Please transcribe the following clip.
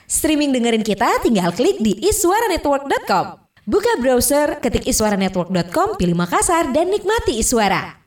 Streaming dengerin kita tinggal klik di iswaranetwork.com. Buka browser, ketik iswaranetwork.com, pilih Makassar dan nikmati Iswara.